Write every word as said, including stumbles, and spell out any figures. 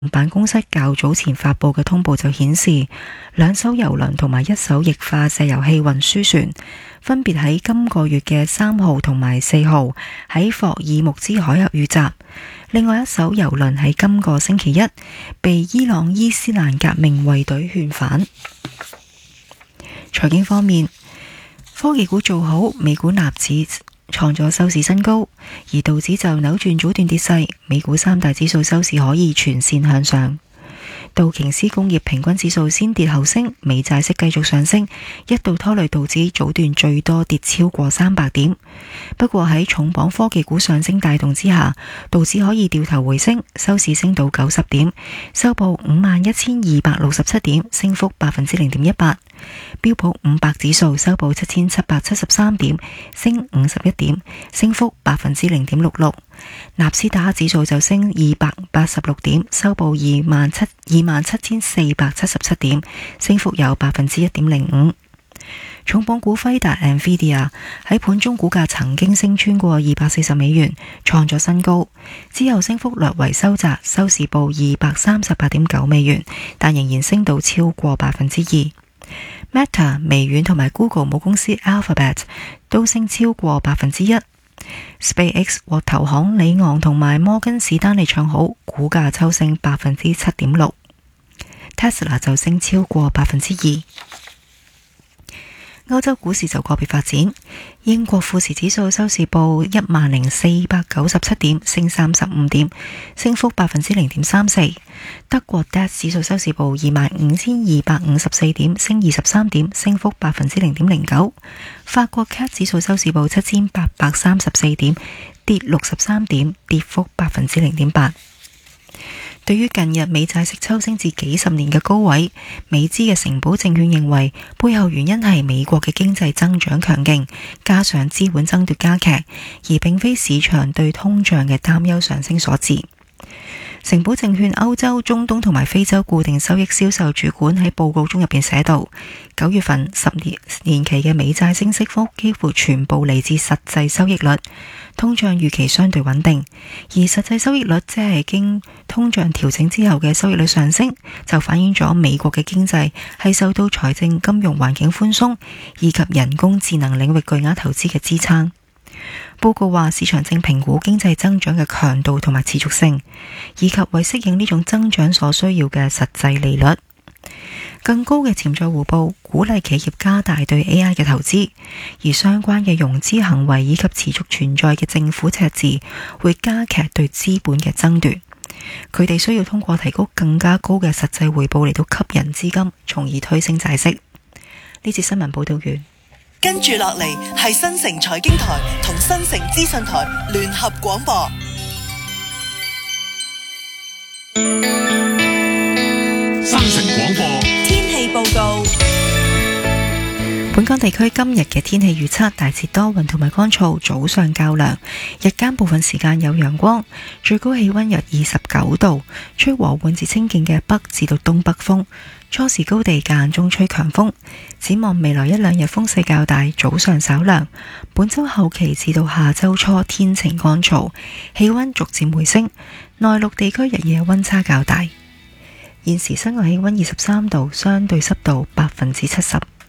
辦公室較早前發佈嘅通報就顯示，兩艘郵輪同埋一艘液化石油氣運輸船分別喺今個月嘅三號同埋四號喺霍爾木茲海峽遇襲。另外一艘郵輪喺今個星期一被伊朗伊斯蘭革命衛隊勸返。財經方面，科技股做好，美股納指創咗收市新高，而道指就扭轉早段跌勢，美股三大指數收市可以全線向上。道瓊斯工業平均指數先跌後升，美債息繼續上升，一度拖累道指早段最多跌超過三百點。不過喺重磅科技股上升帶動之下，道指可以掉頭回升，收市升到九十點，收報五萬一千二百六十七點，升幅百分之零點一八。標普五百指數收報七千七百七十三點，升五十一點，升幅百分之零點六六。納斯達克指數就升二百八十六點，收報二萬七二萬七千四百七十七點，升幅有百分之一點零五。重磅股輝達 Nvidia 喺盤中股價曾經升穿過二百四十美元，創咗新高，之後升幅略為收窄，收市報二百三十八點九美元，但仍然升到超過百分之二。Meta、微軟同埋 Google 母公司 Alphabet 都升超過百分之一。SpaceX 獲投行里昂同埋摩根士丹利唱好，股價抽升百分之七點六。Tesla 就升超過百分之二。歐洲股市就個別發展，英國富時指數收市報一萬零四百九十七點，升三十五點，升幅百分之零點三四。德國 D A X 指數收市報二萬五千二百五十四點，升二十三點，升幅百分之零點零九。法國 C A C 指數收市報七千八百三十四點，跌六十三點，跌幅百分之零點八。對於近日美債息抽升至幾十年嘅高位，美資嘅城堡證券認為背後原因係美國嘅經濟增長強勁，加上資本爭奪加劇，而並非市場對通脹嘅擔憂上升所致。城堡證券歐洲、中東同埋非洲固定收益銷售主管喺報告中入邊寫道，九月份十年年期嘅美債升息幅幾乎全部嚟自實際收益率，通脹預期相對穩定，而實際收益率即係經通脹調整之後嘅收益率上升，就反映咗美國嘅經濟係受到財政金融環境寬鬆以及人工智能領域巨額投資嘅支撐。報告話，市場正評估經濟增長嘅強度同埋持續性，以及為適應呢種增長所需要嘅實際利率。更高嘅潛在回報鼓勵企業加大對 A I 嘅投資，而相關嘅融資行為以及持續存在嘅政府赤字會加劇對資本嘅爭奪。佢哋需要通過提高更加高嘅實際回報嚟到吸引資金，從而推升債息。呢節新聞報道完。 跟住落嚟係新城財經台同新城資訊台聯合廣播。 新城廣播天氣報告。 本港地區今日嘅天氣預測大致多雲同埋乾燥，早上較涼，日間部分時間有陽光，最高氣溫約二十九度，吹和緩至清勁嘅北至到東北風，初時高地間中吹強風。展望未來一兩日風勢較大，早上稍涼。本周後期至到下周初天晴乾燥，氣溫逐漸回升，內陸地區日夜溫差較大。現時室外氣溫二十三度，相對濕度百分之七十。